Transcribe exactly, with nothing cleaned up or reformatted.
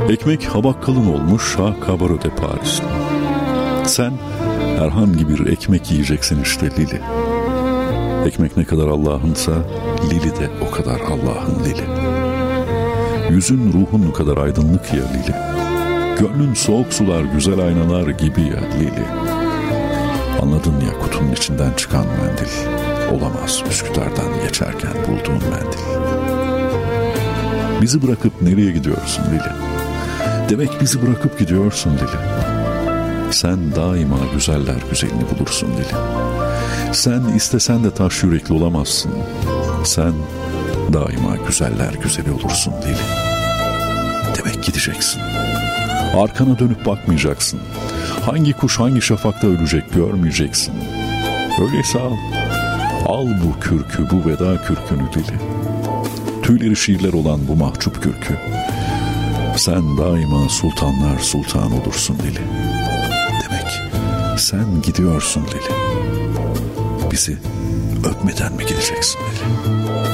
Ekmek habak kalın olmuş ha kabarö de Paris'te. Sen herhangi bir ekmek yiyeceksin işte Lili. Ekmek ne kadar Allah'ınsa Lili de o kadar Allah'ın Lili. Yüzün ruhun kadar aydınlık ya Lili. Gönlün soğuk sular güzel aynalar gibi ya Lili. Anladın ya kutunun içinden çıkan mendil olamaz Üsküdar'dan geçerken bulduğun mendil. Bizi bırakıp nereye gidiyorsun Lili? Demek bizi bırakıp gidiyorsun Lili. Sen daima güzeller güzelini bulursun Lili. Sen istesen de taş yürekli olamazsın. Sen daima güzeller güzeli olursun Lili. Demek gideceksin. Arkana dönüp bakmayacaksın. Hangi kuş hangi şafakta ölecek görmeyeceksin. Öyleyse al. Al bu kürkü, bu veda kürkünü Lili. Tüyleri şiirler olan bu mahcup kürkü. Sen daima sultanlar sultan olursun Lili. Demek sen gidiyorsun Lili. Bizi öpmeden mi gideceksin Lili?